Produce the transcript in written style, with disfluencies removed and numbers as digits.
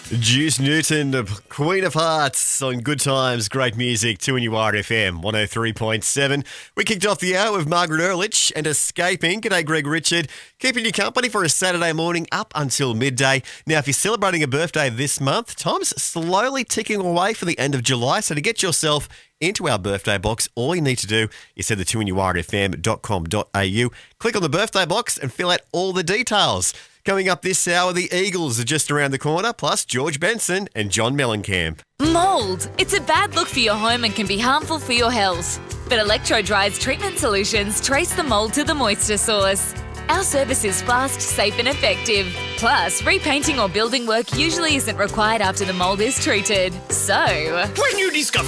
Juice Newton, the Queen of Hearts on Good Times, great music, 2NURFM 103.7. We kicked off the hour with Margaret Ehrlich and Escaping. G'day, Greg Richard. Keeping you company for a Saturday morning up until midday. Now, if you're celebrating a birthday this month, time's slowly ticking away for the end of July. So to get yourself into our birthday box, all you need to do is head to 2NURFM.com.au, click on the birthday box and fill out all the details. Coming up this hour, the Eagles are just around the corner, plus George Benson and John Mellencamp. Mould. It's a bad look for your home and can be harmful for your health. But Electro-Dry's treatment solutions trace the mould to the moisture source. Our service is fast, safe and effective. Plus, repainting or building work usually isn't required after the mould is treated. So, when you discover